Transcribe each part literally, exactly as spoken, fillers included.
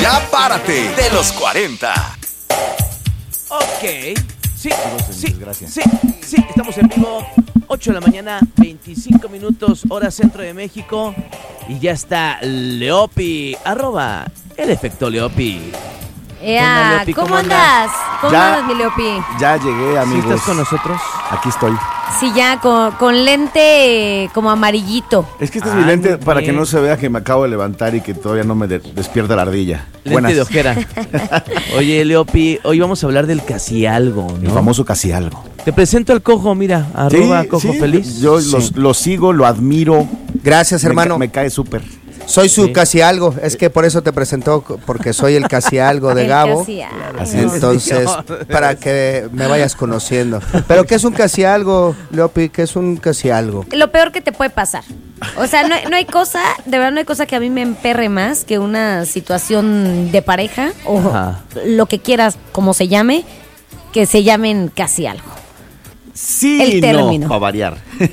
Ya párate de los cuarenta. Ok. Sí, sí, sí, sí, estamos en vivo. ocho de la mañana, veinticinco minutos, hora centro de México. Y ya está Leopi, arroba el efecto Leopi. Ea, Leopi, ¿cómo, ¿cómo andas? ¿Cómo Ya- andas, mi Leopi? Ya llegué, amigos. ¿Sí estás con nosotros? Aquí estoy. Sí, ya, con, con lente eh, como amarillito. Es que este es Ah, mi lente muy para bien. que no se vea que me acabo de levantar y que todavía no me de- despierta la ardilla. Lente Buenas. de ojera. Oye, Leopi, hoy vamos a hablar del casi algo, El ¿no? famoso casi algo. Te presento al Cojo, mira, arroba Sí, Cojo sí, Feliz. Yo Sí. los- lo sigo, lo admiro. Gracias, Me hermano. ca- Me, cae súper. Soy su Sí. casi algo. Es que por eso te presentó, porque soy el casi algo de El Gabo. casi algo. Así es. Entonces, para que me vayas conociendo. Pero ¿qué es un casi algo, Leopi? ¿Qué es un casi algo? Lo peor que te puede pasar. O sea, no, hay- no hay cosa, de verdad no hay cosa que a mí me emperre más que una situación de pareja o Ajá. lo que quieras, como se llame, que se llamen casi algo. Sí, El y término. no, para variar.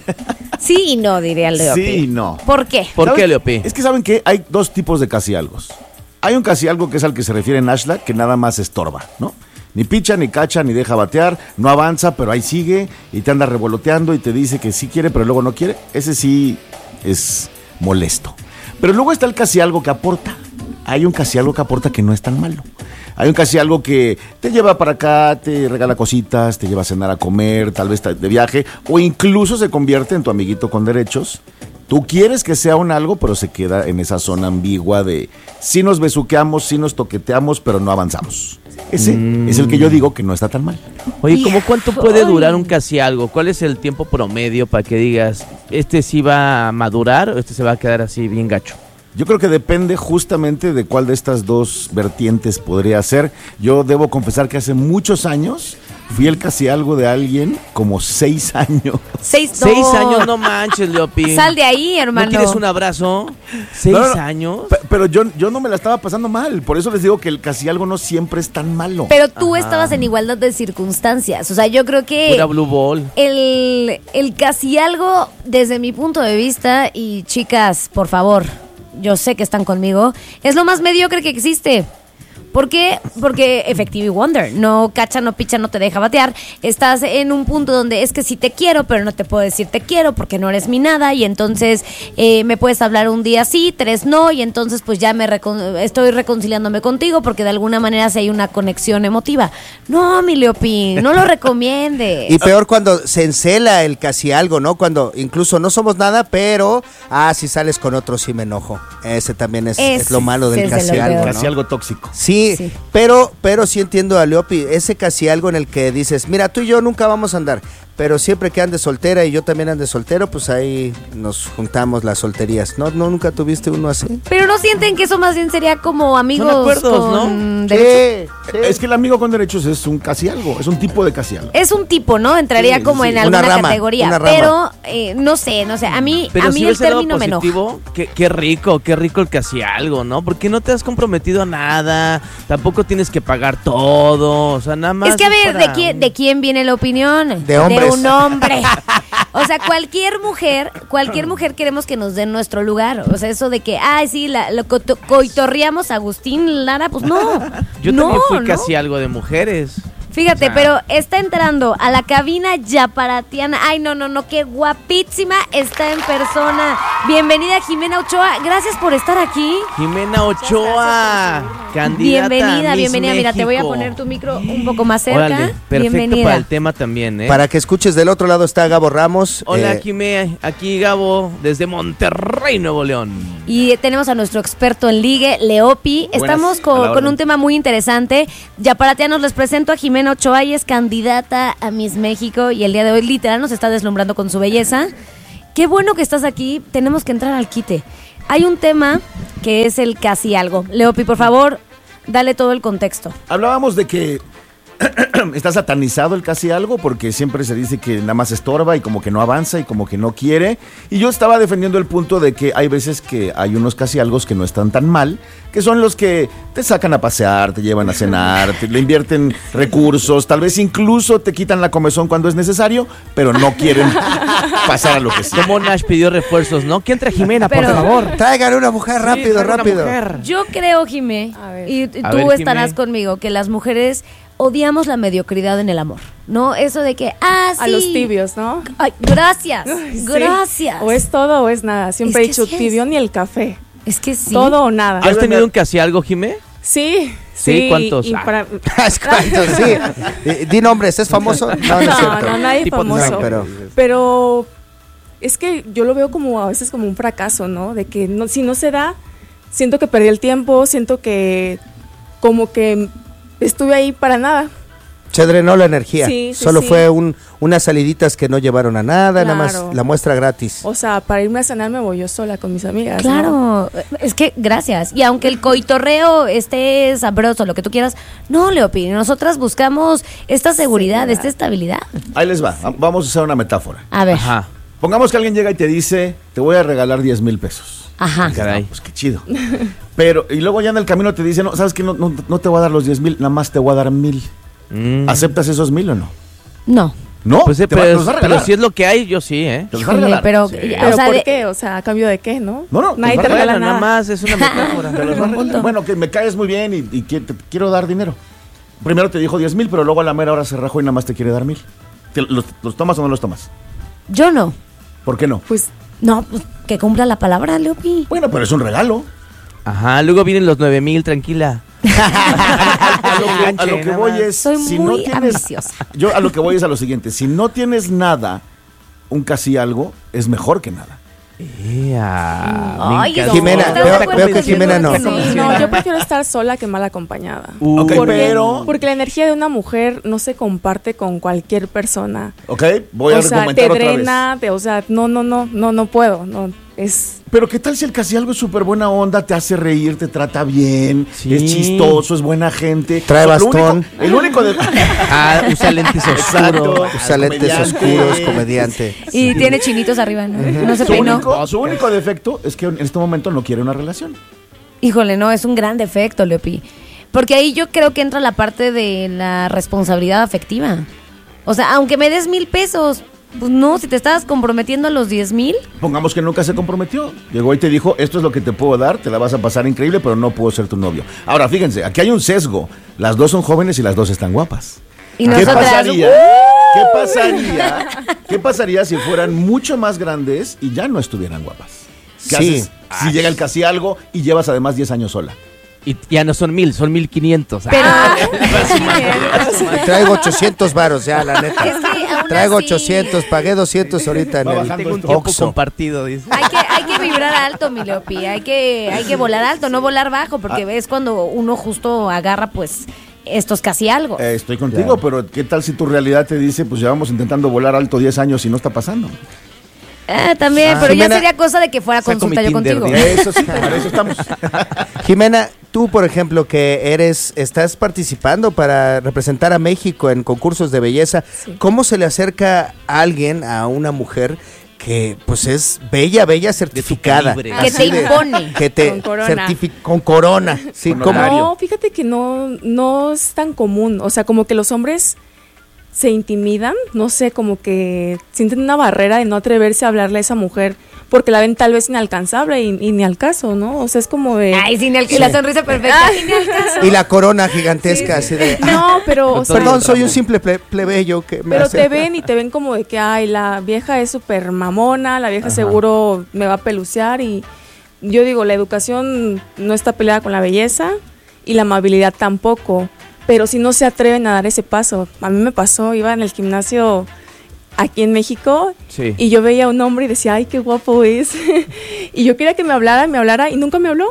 Sí y no, diría el Leopi. Sí y no. ¿Por qué? ¿Por ¿Saben? qué, Leopi? Es que saben que hay dos tipos de casi algos. Hay un casi algo que es al que se refiere Nashla, que nada más estorba, ¿no? Ni picha, ni cacha, ni deja batear, no avanza, pero ahí sigue y te anda revoloteando y te dice que sí quiere, pero luego no quiere. Ese sí es molesto. Pero luego está el casi algo que aporta. Hay un casi algo que aporta que no es tan malo. Hay un casi algo que te lleva para acá, te regala cositas, te lleva a cenar, a comer, tal vez de viaje, o incluso se convierte en tu amiguito con derechos. Tú quieres que sea un algo, pero se queda en esa zona ambigua de sí nos besuqueamos, sí nos toqueteamos, pero no avanzamos. Ese Mm. es el que yo digo que no está tan mal. Oye, ¿cómo cuánto puede Ay. durar un casi algo? ¿Cuál es el tiempo promedio para que digas, este sí va a madurar o este se va a quedar así bien gacho? Yo creo que depende justamente de cuál de estas dos vertientes podría ser. Yo debo confesar que hace muchos años fui el casi algo de alguien como seis años. Seis, Seis no. años, no manches, Leopi. Sal de ahí, hermano. ¿No quieres un abrazo? ¿Seis No, no, no. años? Pe- Pero yo, yo no me la estaba pasando mal. Por eso les digo que el casi algo no siempre es tan malo. Pero tú Ajá. estabas en igualdad de circunstancias. O sea, yo creo que Pura blue ball. el, el casi algo, desde mi punto de vista, y chicas, por favor, yo sé que están conmigo, es lo más mediocre que existe. ¿Por qué? Porque Effective Wonder, no cacha, no picha, no te deja batear. Estás en un punto donde es que sí te quiero, pero no te puedo decir te quiero porque no eres mi nada. Y entonces eh, me puedes hablar un día sí, tres no. Y entonces pues ya me recon- estoy reconciliándome contigo porque de alguna manera sí hay una conexión emotiva. No, mi Leopi, no lo recomiendes. Y peor cuando se encela el casi algo, ¿no? Cuando incluso no somos nada, pero, ah, si sales con otro sí me enojo. Ese también es, Ese es lo malo del es de casi lo algo, peor. ¿no? Casi algo tóxico. Sí, Sí. pero pero sí entiendo a Leopi, ese casi algo en el que dices, mira, tú y yo nunca vamos a andar, pero siempre que andes soltera y yo también ande soltero, pues ahí nos juntamos las solterías. ¿No, no nunca tuviste uno así? Pero no sienten que eso más bien sería como amigos Son acuerdos, con ¿no? derechos? Sí, sí. Es que el amigo con derechos es un casi algo, es un tipo de casi algo. Es un tipo, ¿no? Entraría Sí, como sí. en Una alguna rama, categoría. una rama. Pero eh, no sé, no sé. A mí, Pero a mí si el ves el lado término me enoja. positivo, qué, qué rico, qué rico el casi algo, ¿no? Porque no te has comprometido a nada, tampoco tienes que pagar todo, o sea, nada más. Es que a ver, para ¿de quién, un- ¿de quién viene la opinión? De hombres. un hombre. O sea, cualquier mujer, cualquier mujer queremos que nos den nuestro lugar. O sea, eso de que, ay, sí, la, lo coto- coitorreamos a Agustín Lara, pues no. Yo no, también fui no. casi algo de mujeres. Fíjate, O sea, pero está entrando a la cabina yaparatiana. Ay, no, no, no, qué guapísima está en persona. Bienvenida, Jimena Ochoa. Gracias por estar aquí. Jimena Ochoa, candidata Bienvenida, a Miss bienvenida. Mira, te voy a México. poner tu micro un poco más cerca. Órale, perfecto Bienvenida. para el tema también, ¿eh? Para que escuches, del otro lado está Gabo Ramos. Hola, eh, Jimé, aquí Gabo, desde Monterrey, Nuevo León. Y tenemos a nuestro experto en ligue, Leopi. Buenas, Estamos a la con, con orden. un tema muy interesante. Yaparatianos, les presento a Jimena Ochoa. Ella es candidata a Miss México y el día de hoy literal nos está deslumbrando con su belleza. Qué bueno que estás aquí. Tenemos que entrar al quite. Hay un tema que es el casi algo. Leopi, por favor, dale todo el contexto. Hablábamos de que está satanizado el casi algo porque siempre se dice que nada más estorba y como que no avanza y como que no quiere. Y yo estaba defendiendo el punto de que hay veces que hay unos casi algo que no están tan mal, que son los que te sacan a pasear, te llevan a cenar, te, le invierten recursos, tal vez incluso te quitan la comezón cuando es necesario, pero no quieren pasar a lo que sí. Como Nash pidió refuerzos, ¿no? Que entre Jimena, Pero- por favor. Traigan una mujer, rápido, Sí, una rápido. mujer. Yo creo, Jimé, A ver. y y A tú ver, estarás Jimé. conmigo, que las mujeres odiamos la mediocridad en el amor, ¿no? Eso de que, ah, sí. A los tibios, ¿no? Ay, gracias, Ay, sí. gracias. O es todo o es nada. Siempre Es he que dicho sí es. tibio ni el café. Es que sí. Todo o nada. ¿Has tenido un casi algo, Jimé? Sí, Sí, sí. ¿cuántos? y Ah. para- ¿Cuántos? Sí. Eh, Di nombres, ¿es famoso? No, no es No, cierto. no, nadie Tipo- famoso. No, pero- pero es que yo lo veo como a veces como un fracaso, ¿no? De que no, si no se da, siento que perdí el tiempo, siento que como que estuve ahí para nada. Se drenó la energía. Sí, sí, Solo sí. fue un, unas saliditas que no llevaron a nada, nada Claro. más la muestra gratis. O sea, para irme a cenar me voy yo sola con mis amigas. ¿no? Claro, es que gracias. Y aunque el coitorreo esté sabroso, lo que tú quieras, no, Leopi, nosotras buscamos esta seguridad, Seguridad. esta estabilidad. Ahí les va, vamos a usar una metáfora. A ver, Ajá. Pongamos que alguien llega y te dice, te voy a regalar diez mil pesos. ajá. Caray. No, pues qué chido. Pero, y luego ya en el camino te dice, no, ¿sabes qué? No, no, no te voy a dar los diez mil, nada más te voy a dar mil. Mm. ¿Aceptas esos mil o no? No. ¿No? Pues sí, te va- pero, te los va a pero regalar. si es lo que hay, yo sí, ¿eh? Te los va a Híjole, regalar. pero, Sí. o ¿Pero sea, por de- qué? O sea, ¿a cambio de qué, no? No, no, Nadie pues te va- regala Bueno, nada nada. más es una metáfora. Te los va a Buen regalar. punto. Bueno, que me caes muy bien y, y qui- te quiero dar dinero. Primero te dijo diez mil, pero luego a la mera hora se rajó y nada más te quiere dar mil. ¿Te- ¿Los, los tomas o no los tomas? Yo no. ¿Por qué no? Pues No, pues que cumpla la palabra, Leopi. Bueno, pero es un regalo. Ajá, luego vienen los nueve mil, tranquila. A lo que, a lo que Nada voy más. es, Soy si muy no tienes, ambiciosa. yo a lo que voy es a lo siguiente, si no tienes nada, un casi algo es mejor que nada. Ea, Ay, me encanta. Jimena, ¿estás veo- de veo acuerdo que conmigo? Jimena no. Que sí, no, yo prefiero estar sola que mal acompañada. Uh, Ok, Porque, pero... porque la energía de una mujer no se comparte con cualquier persona. Ok, voy a o sea, argumentar te otra vez. drena, te- o sea, no, no, no, no, no puedo, no, es... Pero qué tal si el casi algo es súper buena onda, te hace reír, te trata bien, Sí. es chistoso, es buena gente. Trae Lo bastón. único- el único de... Ah, usa lentes Exacto. oscuros. Usa lentes comediante. oscuros, comediante. Y tiene chinitos arriba, ¿no? No se Su peinó. único, su único defecto es que en este momento no quiere una relación. Híjole, no, es un gran defecto, Leopi. Porque ahí yo creo que entra la parte de la responsabilidad afectiva. O sea, aunque me des mil pesos, pues no, si te estabas comprometiendo a los diez mil, Pongamos que nunca se comprometió. Llegó y te dijo, esto es lo que te puedo dar, te la vas a pasar increíble, pero no puedo ser tu novio. Ahora, fíjense, aquí hay un sesgo. Las dos son jóvenes y las dos están guapas. y ¿Qué nosotras... pasaría? ¿Qué pasaría? ¿Qué pasaría si fueran mucho más grandes y ya no estuvieran guapas? ¿Qué Sí. haces si llega el casi algo y llevas además diez años sola? Y ya no son mil, son mil quinientos. Pero, Ah, Traigo ochocientos varos ya, la neta. Es que aún Traigo así- ochocientos, pagué doscientos ahorita en Va el bajando tengo un esto. tiempo Oxxo. compartido, dice. hay que, hay que vibrar alto, mi Leopi. Hay que, hay que volar alto, no volar bajo, porque Ah. ves cuando uno justo agarra, pues, estos casi algo. Eh, estoy contigo, pero ¿qué tal si tu realidad te dice, pues llevamos intentando volar alto diez años y no está pasando? Ah, también, Ah. pero Jimena, ya sería cosa de que fuera saco consulta mi yo Tinder, contigo. dice. Eso sí, para eso estamos. Jimena, tú, por ejemplo, que eres, estás participando para representar a México en concursos de belleza, Sí. ¿cómo se le acerca a alguien, a una mujer que pues es bella, bella certificada? calibre. Que Así te de- impone. Que te Con corona. certifi- con corona. Sí, Con ¿cómo? horario. No, fíjate que no, no es tan común. O sea, como que los hombres se intimidan, no sé, como que sienten una barrera de no atreverse a hablarle a esa mujer porque la ven tal vez inalcanzable y, y ni al caso, ¿no? O sea, es como de... Ay, sin el que la sonrisa perfecta. Ay, ni al caso. Y la corona gigantesca, así de... No, pero... o sea, Perdón, soy un simple ple- plebeyo que me pero hace- te ven y te ven como de que, ay, la vieja es súper mamona, la vieja seguro me va a pelucear y yo digo, la educación no está peleada con la belleza y la amabilidad tampoco, pero si no se atreven a dar ese paso. A mí me pasó, iba en el gimnasio aquí en México Sí. y yo veía a un hombre y decía, ay, qué guapo es. Y yo quería que me hablara, me hablara y nunca me habló.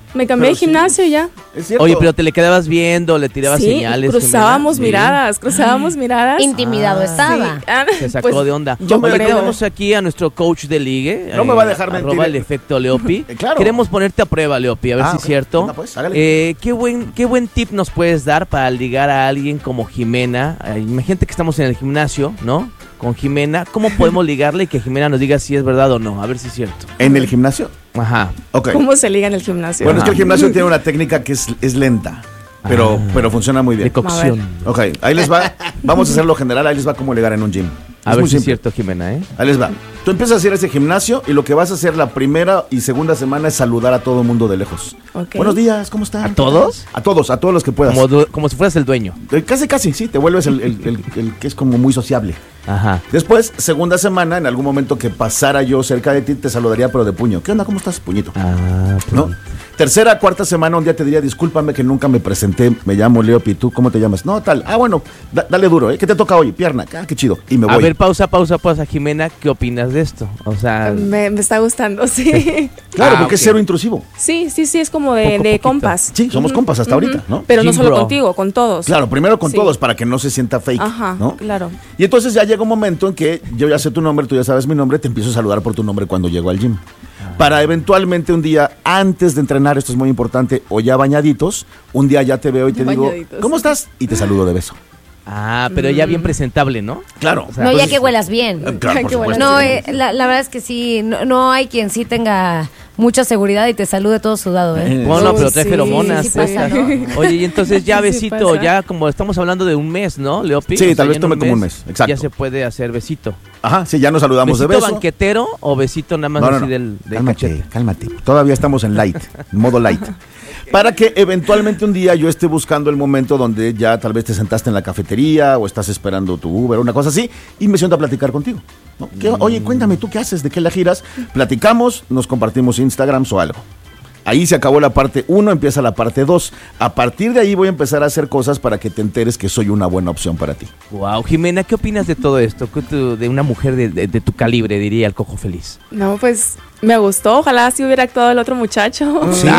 Me cambié Pero de gimnasio sí. ya. Es cierto. Oye, pero te le quedabas viendo, le tirabas Sí, señales. cruzábamos Jimena. miradas, cruzábamos miradas. Intimidado Ah. estaba. Sí. Ah, Se sacó pues, de onda. Yo Oye, creo. tenemos aquí a nuestro coach de ligue. No me va a dejar mentir. Arroba el efecto Leopi. Eh, claro. Queremos ponerte a prueba, Leopi, a ver Ah, si ok. es cierto. Venga, pues, hágale. Eh, ¿qué, buen, ¿Qué buen tip nos puedes dar para ligar a alguien como Jimena? Eh, imagínate que estamos en el gimnasio, ¿no? Con Jimena. ¿Cómo podemos ligarle y que Jimena nos diga si es verdad o no? A ver si es cierto. ¿En el gimnasio? Ajá. Ok. ¿Cómo se liga en el gimnasio? Bueno, es que el Ajá. gimnasio tiene una técnica que es, es lenta, pero, Ah. pero funciona muy bien. De cocción. Ok, ahí les va. Vamos a hacerlo general, ahí les va cómo ligar en un gym. A es ver muy si es simple. cierto, Jimena, ¿eh? Ahí les va. Tú empiezas a ir a ese gimnasio y lo que vas a hacer la primera y segunda semana es saludar a todo el mundo de lejos. Ok. Buenos días, ¿cómo están? ¿A todos? A todos, a todos los que puedas. Como, du- como si fueras el dueño. Eh, Casi, casi, sí, te vuelves el, el- el- el que es como muy sociable. Ajá. Después, segunda semana, en algún momento que pasara yo cerca de ti, te saludaría, pero de puño. ¿Qué onda? ¿Cómo estás, puñito? Ah, pues. ¿No? Tercera, cuarta semana, un día te diría, discúlpame que nunca me presenté, me llamo Leopi, ¿tú cómo te llamas? No, tal. Ah, bueno, da- dale duro, ¿eh? ¿Qué te toca hoy? Pierna. Ah, qué chido. Y me voy. A ver, pausa, pausa, pausa, Jimena, ¿qué opinas de esto? O sea, Me, me está gustando, sí. Claro, Ah, porque es ok. cero intrusivo. Sí, sí, sí, es como de, Poco, de poquito. compas. Sí, somos compas hasta ahorita, ¿no? Pero no Gym solo bro. contigo, con todos. Claro, primero con Sí. todos para que no se sienta fake, Ajá, ¿no? claro. Y entonces ya llega un momento en que yo ya sé tu nombre, tú ya sabes mi nombre, te empiezo a saludar por tu nombre cuando llego al gym. Para eventualmente un día, antes de entrenar, esto es muy importante, o ya bañaditos, un día ya te veo y te digo, Bañaditos. ¿cómo estás? Y te saludo de beso. ah, pero ya bien presentable, ¿no? Claro. O sea, No, ya entonces- que huelas bien. Eh, Claro, Ay, por qué buena supuesto. No, eh, la, la verdad es que sí, no, no hay quien sí tenga mucha seguridad y te salude todo sudado, ¿eh? Eh, Bueno, Uy, pero trae sí, feromonas. sí pasa, ¿no? Oye, y entonces ya Sí besito, pasa. ya como estamos hablando de un mes, ¿no, Leopi? Sí, O sea, tal vez ya en tome como un mes, exacto. Ya se puede hacer besito. Ajá, sí, ya nos saludamos ¿Besito de beso. banquetero o besito nada más No, no, así no. del, del Cálmate, cachete? cálmate. Todavía estamos en light, en modo light. Para que eventualmente un día yo esté buscando el momento donde ya tal vez te sentaste en la cafetería o estás esperando tu Uber, una cosa así, y me siento a platicar contigo. ¿no? ¿Qué- oye, cuéntame, ¿tú qué haces? ¿De qué la giras? Platicamos, nos compartimos Instagrams o algo. Ahí se acabó la parte uno, empieza la parte dos. A partir de ahí voy a empezar a hacer cosas para que te enteres que soy una buena opción para ti. Wow, Jimena, ¿qué opinas de todo esto? ¿Qué tú- De una mujer de, de- de tu calibre, diría el Cojo Feliz. No, pues me gustó. Ojalá si hubiera actuado el otro muchacho. Sí.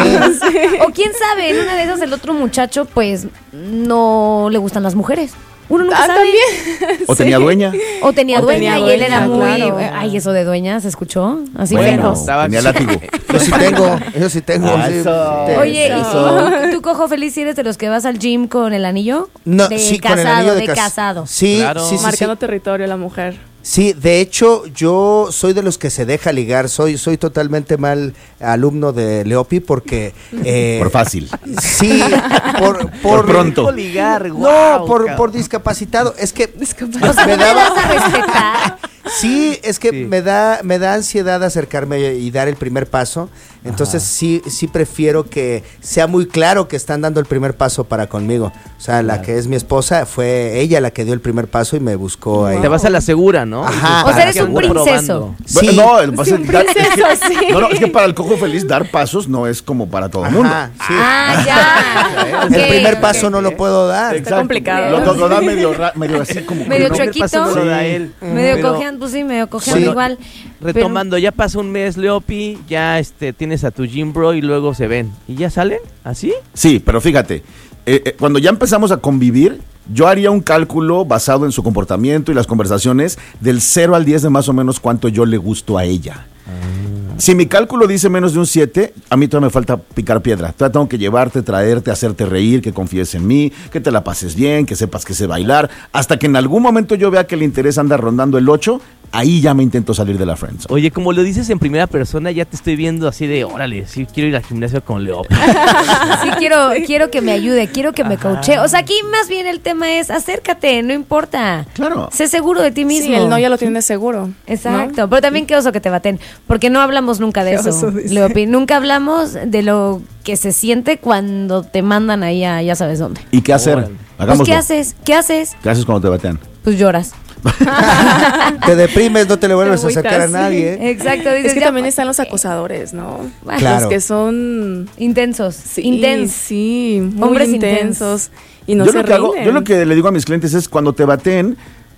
O quién sabe, en una de esas el otro muchacho pues no le gustan las mujeres. Uno nunca Ah, sabe. también. ¿O tenía dueña? O tenía O dueña tenía y él era dueña, muy... claro. Ay, eso de dueña, ¿se escuchó? Así Bueno, feo. estaba- tenía látigo. Yo sí tengo, yo sí tengo. Ah, sí. eso. Te- Oye, ¿y eso. tú, tú, Cojo Feliz, eres de los que vas al gym con el anillo? No, de sí, casado, con el anillo de, de cas- casado. Sí, Claro. sí, sí, sí. Marcando territorio la mujer. Sí, de hecho, yo soy de los que se deja ligar. Soy, soy totalmente mal alumno de Leopi porque. eh, Por fácil. Sí, por, Por pronto. ligar, No, guau, por, cabrón. por discapacitado. Es que O sea, me ¿no me daba. vas a respetar? Sí, es que Sí. me da me da ansiedad acercarme y dar el primer paso. Entonces sí sí prefiero que sea muy claro que están dando el primer paso para conmigo. O sea, la que es mi esposa fue ella la que dio el primer paso y me buscó ahí. Te vas a la segura, ¿no? Ajá. Dices, O sea, ¿para eres qué un ando princeso. probando? Sí. Bueno, no, el pasa- un dar- es que- princeso, sí. no, no, es que para el Cojo Feliz dar pasos no es como para todo el mundo. Ajá, sí. Ah, ya. el Ok, primer ok. paso no lo puedo dar. Está complicado. Lo, lo- lo da medio, ra- medio así como que Medio no. chuequito. El paso no lo da él. Medio Pero- cojeando, pues sí, medio cojeando Sí. igual. Retomando, ya pasa un mes, Leopi, ya este tienes a tu gym bro y luego se ven. ¿Y ya salen? ¿Así? Sí, pero fíjate, eh, eh, cuando ya empezamos a convivir, yo haría un cálculo basado en su comportamiento y las conversaciones del cero al diez de más o menos cuánto yo le gusto a ella. Si mi cálculo dice menos de un siete, a mí todavía me falta picar piedra. Todavía tengo que llevarte, traerte, hacerte reír, que confíes en mí, que te la pases bien, que sepas que sé bailar. Hasta que en algún momento yo vea que el interés anda rondando el ocho, ahí ya me intento salir de la friendzone. Oye, como lo dices en primera persona, ya te estoy viendo así de, órale, sí quiero ir al gimnasio con Leopi. Sí, quiero, quiero que me ayude, quiero que me coache. O sea, aquí más bien el tema es acércate, no importa. Claro. Sé seguro de ti mismo. Sí, el no ya lo tienes seguro. Exacto, ¿no? pero también qué oso que te baten, porque no hablamos nunca de Qué eso, oso, dice. Leopi. Nunca hablamos de lo que se siente cuando te mandan ahí a ya sabes dónde. ¿Y qué hacer? Órale. Pues, Hagámoslo. ¿qué haces? ¿Qué haces? ¿Qué haces cuando te batean? Pues lloras. Te deprimes, no te le vuelves a Te acercar a agüitas, nadie. ¿eh? Exacto, dices, Es que ya, también pues, están los acosadores, ¿no? Claro. Los que son intensos, sí, intensos. sí, muy Hombres intensos y no yo, se lo que hago- rinden. yo lo que le digo a mis clientes es cuando te baten,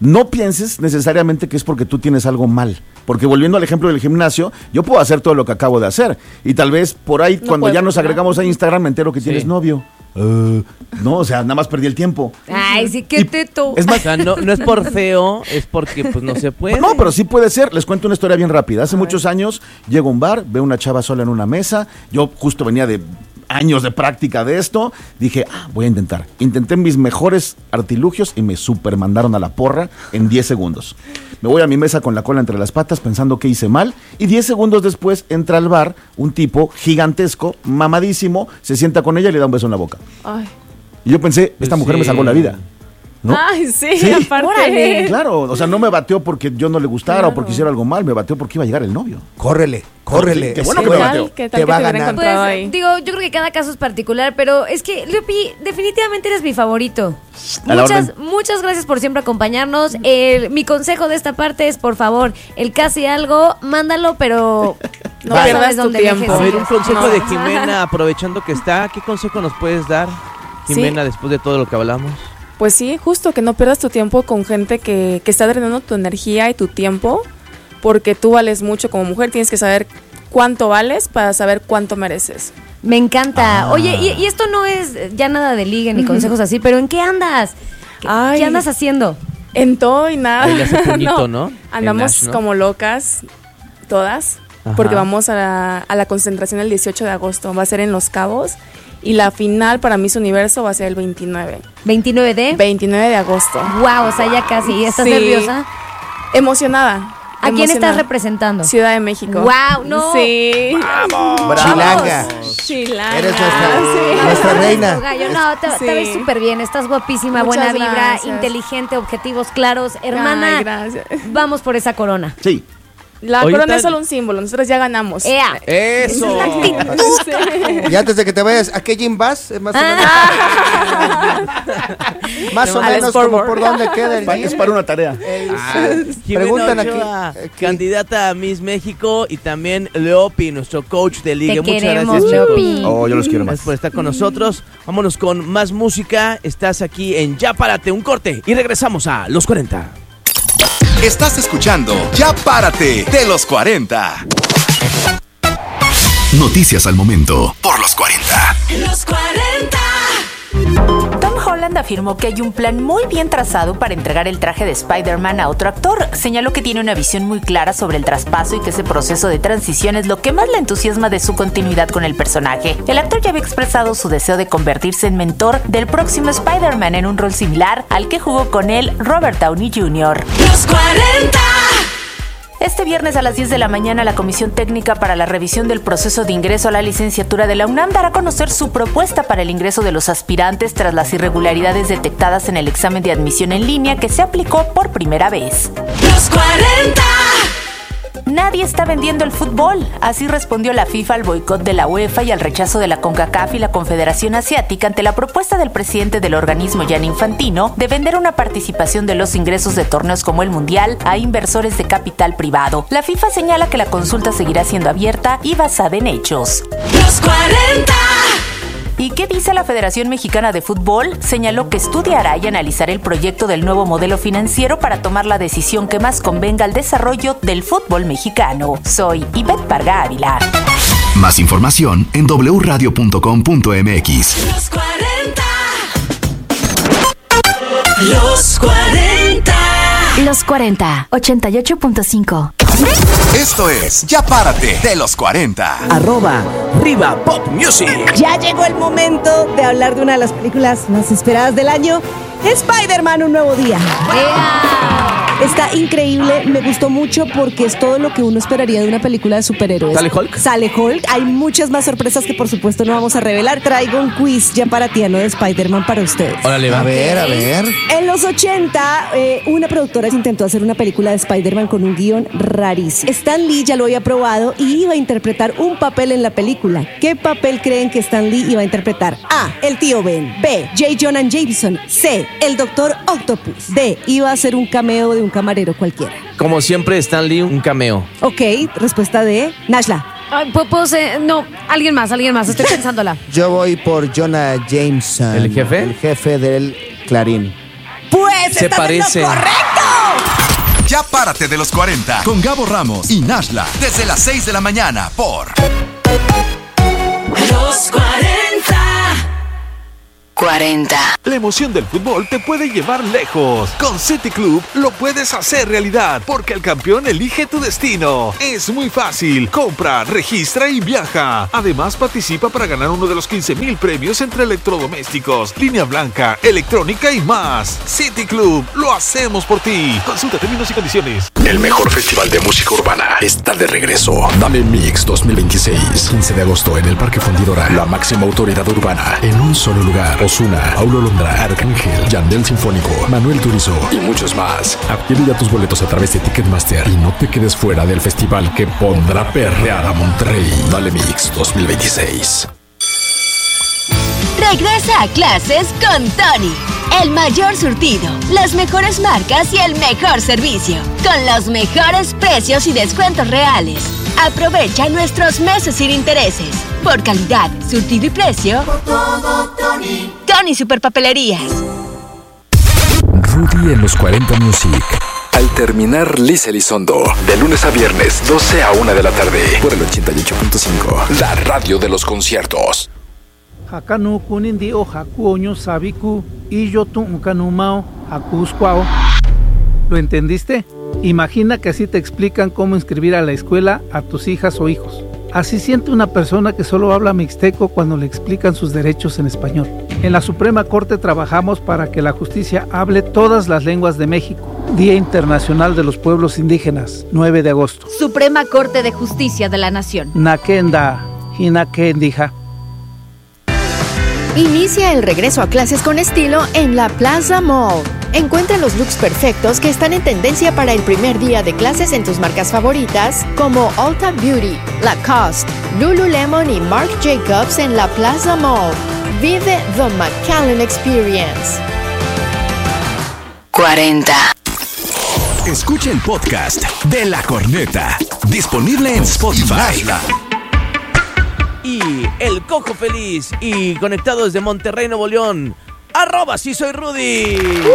no pienses necesariamente que es porque tú tienes algo mal. Porque volviendo al ejemplo del gimnasio, yo puedo hacer todo lo que acabo de hacer. Y tal vez por ahí, No cuando puedo, ya nos ¿no? agregamos a Instagram, me entero que Sí. tienes novio. Uh, no, o sea, nada más perdí el tiempo. Ay, sí, qué Y- teto. Es O más, sea, no, no es por feo, es porque pues no se puede. no, pero sí puede ser. Les cuento una historia bien rápida. Hace muchos años llego a un bar, veo una chava sola en una mesa. Yo justo venía de años de práctica de esto. Dije, ah, voy a intentar. Intenté mis mejores artilugios y me super mandaron a la porra en diez segundos. Me voy a mi mesa con la cola entre las patas pensando que hice mal. Y diez segundos después entra al bar un tipo gigantesco, mamadísimo, se sienta con ella y le da un beso en la boca. Ay. Y yo pensé, Pues esta mujer sí. me salvó la vida. ¿No? Ay, sí, Sí. aparte. Órale. Claro, o sea, no me bateó porque yo no le gustara Claro. o porque hiciera algo mal, me bateó porque iba a llegar el novio. Córrele, córrele. Qué bueno Ese que me güey bateó. ¿Qué tal te que va a te hubiera ganar. encontrado Pues, ahí? digo, yo creo que cada caso es particular, pero es que, Leopi, definitivamente eres mi favorito. A la Muchas, orden. muchas gracias por siempre acompañarnos. El- mi consejo de esta parte es, por favor, el casi algo, mándalo, pero No ya pierdas sabes tu dónde tiempo. dejes A ver, ir. un consejo No. de Jimena, aprovechando que está, ¿qué consejo nos puedes dar, Jimena, después de todo lo que hablamos? Pues sí, justo que no pierdas tu tiempo con gente que, que está drenando tu energía y tu tiempo, porque tú vales mucho como mujer, tienes que saber cuánto vales para saber cuánto mereces. Me encanta. Ah. Oye, y, y esto no es ya nada de ligue ni consejos así, pero ¿en qué andas? ¿Qué, Ay. qué andas haciendo? En todo y nada. Ahí le hace puñito, ¿no? En Andamos Nash, ¿no? como locas, todas, Ajá. porque vamos a la, a la concentración el dieciocho de agosto, va a ser en Los Cabos, y la final para Miss Universo va a ser el veintinueve. ¿veintinueve de? veintinueve de agosto. Wow, o sea, ya casi. ¿Estás Sí. nerviosa? Emocionada. ¿A quién estás emocionada. representando? Ciudad de México. Wow, no. Sí. Chilanga. Chilanga. Eres nuestra, Sí. nuestra reina. Gallo, no, te, Sí. te ves súper bien, estás guapísima, Muchas buena vibra, gracias. inteligente, objetivos claros. Hermana, Ay, gracias. vamos por esa corona. Sí. La Ahorita- corona es solo un símbolo, nosotros ya ganamos. ¡Ea! ¡Eso! Esa es la actitud. Sí. Y antes de que te vayas, ¿a qué gym vas? Eh, Más o menos, más o Al menos como scoreboard. por dónde queda el Pa- gym. Es para una tarea. Eh, Ah, Jimena Preguntan aquí, Ochoa, aquí. candidata a Miss México, y también Leopi, nuestro coach de liga. Te Muchas queremos, gracias, chicos. Leopi. Oh, yo los quiero más. Gracias por estar con nosotros. Vámonos con más música. Estás aquí en Ya Párate, un corte y regresamos a Los cuarenta. Estás escuchando Ya Párate de los cuarenta. Noticias al momento por los cuarenta. Los cuarenta. Tom Holland afirmó que hay un plan muy bien trazado para entregar el traje de Spider-Man a otro actor. Señaló que tiene una visión muy clara sobre el traspaso y que ese proceso de transición es lo que más le entusiasma de su continuidad con el personaje. El actor ya había expresado su deseo de convertirse en mentor del próximo Spider-Man en un rol similar al que jugó con él Robert Downey junior Los cuarenta. Este viernes a las diez de la mañana, la Comisión Técnica para la Revisión del Proceso de Ingreso a la Licenciatura de la UNAM dará a conocer su propuesta para el ingreso de los aspirantes tras las irregularidades detectadas en el examen de admisión en línea que se aplicó por primera vez. Los cuarenta. Nadie está vendiendo el fútbol. Así respondió la FIFA al boicot de la UEFA y al rechazo de la CONCACAF y la Confederación Asiática ante la propuesta del presidente del organismo, Gianni Infantino, de vender una participación de los ingresos de torneos como el Mundial a inversores de capital privado. La FIFA señala que la consulta seguirá siendo abierta y basada en hechos. Los cuarenta. ¿Y qué dice la Federación Mexicana de Fútbol? Señaló que estudiará y analizará el proyecto del nuevo modelo financiero para tomar la decisión que más convenga al desarrollo del fútbol mexicano. Soy Ivette Parga Ávila. Más información en doble u radio punto com punto m x. Los cuarenta. Los cuarenta. Los cuarenta, ochenta y ocho punto cinco. Esto es Ya Párate de los cuarenta. Arroba Riva Pop Music. Ya llegó el momento de hablar de una de las películas más esperadas del año, Spider-Man, un nuevo día. Está increíble, me gustó mucho porque es todo lo que uno esperaría de una película de superhéroes. ¿Sale Hulk? Sale Hulk, hay muchas más sorpresas que por supuesto no vamos a revelar. Traigo un quiz ya paratiano de Spider-Man para ustedes. Órale, A va. ver, a ver. En los ochenta, eh, una productora intentó hacer una película de Spider-Man con un guión rarísimo. Stan Lee ya lo había probado y iba a interpretar un papel en la película. ¿Qué papel creen que Stan Lee iba a interpretar? A. El tío Ben. B. J. Jonah Jameson. C. El doctor Octopus. D. Iba a ser un cameo de un camarero cualquiera. Como siempre, Stan Lee, un cameo. Ok, respuesta D. Nashla. Ay, ¿puedo- puedo ser- no, alguien más, alguien más, estoy pensándola. Yo voy por Jonah Jameson. ¿El jefe? El jefe del Clarín. Pues Se estás en lo parece. correcto. Ya párate de los cuarenta con Gabo Ramos y Nashla desde las seis de la mañana por Los cuarenta. cuarenta. La emoción del fútbol te puede llevar lejos. Con City Club lo puedes hacer realidad porque el campeón elige tu destino. Es muy fácil. Compra, registra y viaja. Además participa para ganar uno de los quince mil premios entre electrodomésticos, línea blanca, electrónica y más. City Club, lo hacemos por ti. Consulta términos y condiciones. El mejor festival de música urbana está de regreso. Dame Mix dos mil veintiséis. quince de agosto en el Parque Fundidora. La máxima autoridad urbana en un solo lugar. Ozuna, Paulo Londra, Arcángel, Yandel Sinfónico, Manuel Turizo y muchos más. Adquiere ya tus boletos a través de Ticketmaster y no te quedes fuera del festival que pondrá perrear a Monterrey. Dale Mix dos mil veintiséis. Regresa a clases con Tony. El mayor surtido, las mejores marcas y el mejor servicio. Con los mejores precios y descuentos reales. Aprovecha nuestros meses sin intereses. Por calidad, surtido y precio. Por todo, Tony. Tony Superpapelerías. Rudy en los cuarenta Music. Al terminar, Liz Elizondo. De lunes a viernes, doce a una de la tarde. Por el ochenta y ocho punto cinco. La radio de los conciertos. Hakanu kunindi o hakuoño sabiku y yo tu kanumao hakusquao. ¿Lo entendiste? Imagina que así te explican cómo inscribir a la escuela a tus hijas o hijos. Así siente una persona que solo habla mixteco cuando le explican sus derechos en español. En la Suprema Corte trabajamos para que la justicia hable todas las lenguas de México. Día Internacional de los Pueblos Indígenas, nueve de agosto. Suprema Corte de Justicia de la Nación. Nakenda, Hinakendija. Inicia el regreso a clases con estilo en la Plaza Mall. Encuentra los looks perfectos que están en tendencia para el primer día de clases en tus marcas favoritas como Ulta Beauty, Lacoste, Lululemon y Marc Jacobs en la Plaza Mall. Vive the McAllen Experience. cuarenta. Escucha el podcast de La Corneta. Disponible en Spotify. Y el Cojo Feliz y conectado desde Monterrey, Nuevo León. Arroba sí soy Rudy.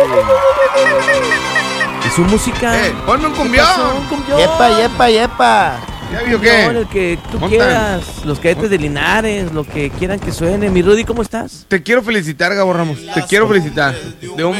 ¿Y su música? Eh, ponme un cumbión. Un cumbión. Yepa, yepa, yepa. ¿Ya vio qué? El que tú Montan. quieras. Los cadetes de Linares, lo que quieran que suene. Mi Rudy, ¿cómo estás? Te quiero felicitar, Gabo Ramos. Te quiero felicitar. De un